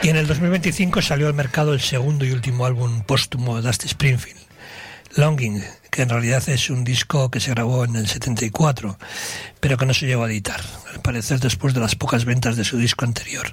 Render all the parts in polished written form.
Y en el 2025 salió al mercado el segundo y último álbum póstumo de Dusty Springfield, Longing, que en realidad es un disco que se grabó en el 74, pero que no se llegó a editar, al parecer después de las pocas ventas de su disco anterior.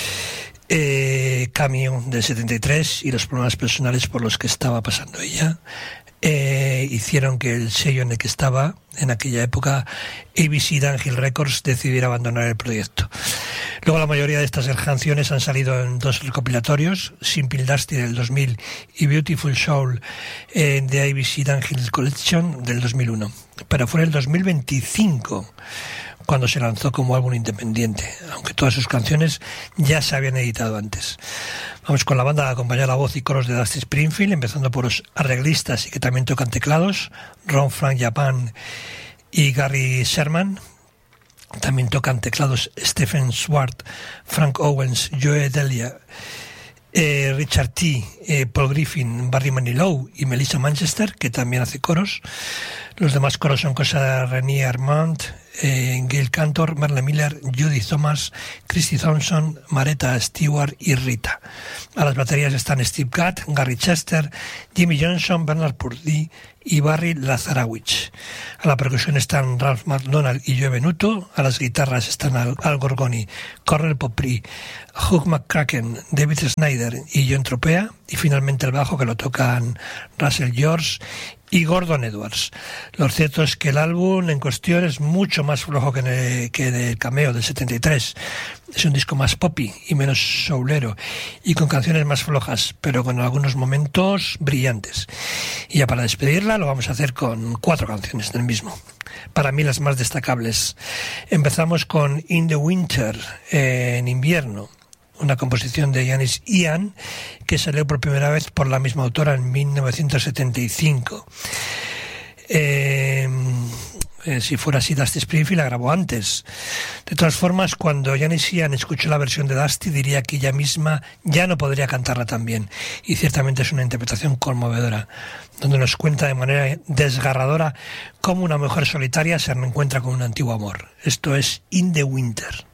Cameo del 73 y los problemas personales por los que estaba pasando ella hicieron que el sello en el que estaba en aquella época, ABC Downhill Records, decidiera abandonar el proyecto. Luego la mayoría de estas canciones han salido en dos recopilatorios, Simple Dusty del 2000 y Beautiful Soul de ABC Downhill Collection del 2001. Pero fue en el 2025 cuando se lanzó como álbum independiente, aunque todas sus canciones ya se habían editado antes. Vamos con la banda a acompañar la voz y coros de Dusty Springfield, empezando por los arreglistas y que también tocan teclados, Ron Frank Japan y Gary Sherman. También tocan teclados Stephen Swart, Frank Owens, Joe Delia, Richard T., Paul Griffin, Barry Manilow y Melissa Manchester, que también hace coros. Los demás coros son cosa de René Armand, Gail Cantor, Merle Miller, Judy Thomas, Christy Thompson, Maretta Stewart y Rita. A las baterías están Steve Gadd, Gary Chester, Jimmy Johnson, Bernard Purdie y Barry Lazarowicz. A la percusión están Ralph McDonald y Joe Venuto. A las guitarras están Al Gorgoni, Cornel Popri, Hugh McCracken, David Snyder y John Tropea. Y finalmente el bajo, que lo tocan Russell George y Gordon Edwards. Lo cierto es que el álbum en cuestión es mucho más flojo que en el Cameo del 73. Es un disco más poppy y menos soulero y con canciones más flojas, pero con algunos momentos brillantes. Y ya para despedirla lo vamos a hacer con 4 canciones del mismo. Para mí las más destacables. Empezamos con In the Winter, en invierno, una composición de Janis Ian que salió por primera vez por la misma autora en 1975. Si fuera así, Dusty Springfield la grabó antes. De todas formas, cuando Janis Ian escuchó la versión de Dusty, diría que ella misma ya no podría cantarla tan bien. Y ciertamente es una interpretación conmovedora, donde nos cuenta de manera desgarradora cómo una mujer solitaria se reencuentra con un antiguo amor. Esto es In the Winter.